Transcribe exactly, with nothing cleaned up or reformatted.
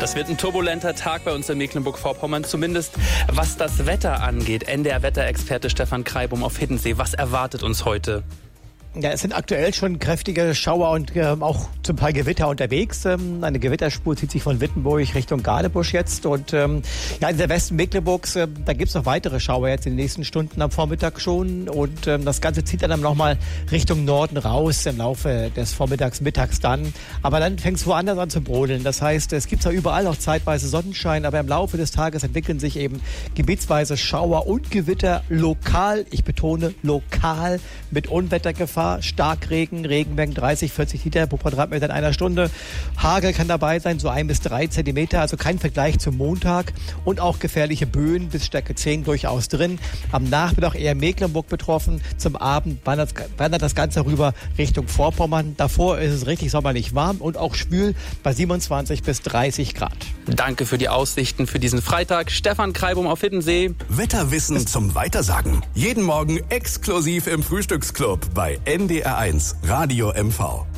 Das wird ein turbulenter Tag bei uns in Mecklenburg-Vorpommern, zumindest was das Wetter angeht. N D R-Wetterexperte Stefan Kreibum auf Hiddensee. Was erwartet uns heute? Ja, es sind aktuell schon kräftige Schauer und äh, auch zum Teil Gewitter unterwegs. Ähm, eine Gewitterspur zieht sich von Wittenburg Richtung Gadebusch jetzt. Und ähm, ja, in der Westen Mecklenburgs, äh, da gibt's noch weitere Schauer jetzt in den nächsten Stunden am Vormittag schon. Und ähm, das Ganze zieht dann nochmal Richtung Norden raus im Laufe des Vormittags, mittags dann. Aber dann fängt's woanders an zu brodeln. Das heißt, es gibt zwar überall noch zeitweise Sonnenschein, aber im Laufe des Tages entwickeln sich eben gebietsweise Schauer und Gewitter lokal, ich betone lokal, mit Unwettergefahr. Starkregen, Regenmengen dreißig, vierzig Liter pro Quadratmeter in einer Stunde. Hagel kann dabei sein, so ein bis drei Zentimeter, also kein Vergleich zum Montag. Und auch gefährliche Böen bis Stärke zehn durchaus drin. Am Nachmittag eher Mecklenburg betroffen. Zum Abend wandert, wandert das Ganze rüber Richtung Vorpommern. Davor ist es richtig sommerlich warm und auch schwül bei siebenundzwanzig bis dreißig Grad. Danke für die Aussichten für diesen Freitag. Stefan Kreibum auf Hiddensee. Wetterwissen zum Weitersagen. Jeden Morgen exklusiv im Frühstücksclub bei N D R eins Radio M V.